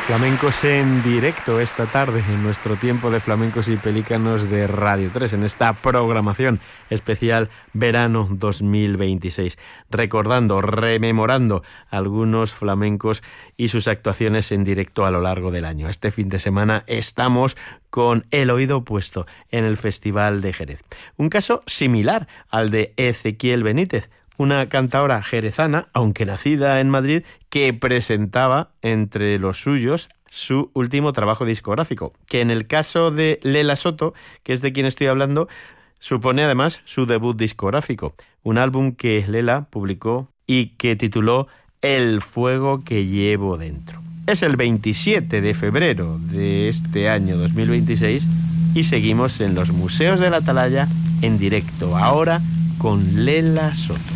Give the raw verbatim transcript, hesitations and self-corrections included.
Flamencos en directo esta tarde en nuestro tiempo de flamencos y pelícanos de Radio tres, en esta programación especial verano dos mil veintiséis, recordando, rememorando algunos flamencos y sus actuaciones en directo a lo largo del año. Este fin de semana estamos con El Oído Puesto en el Festival de Jerez. Un caso similar al de Ezequiel Benítez, una cantaora jerezana, aunque nacida en Madrid, que presentaba entre los suyos su último trabajo discográfico, que en el caso de Lela Soto, que es de quien estoy hablando, supone además su debut discográfico, un álbum que Lela publicó y que tituló El fuego que llevo dentro. Es el veintisiete de febrero de este año dos mil veintiséis y seguimos en los Museos de la Atalaya en directo, ahora con Lela Soto.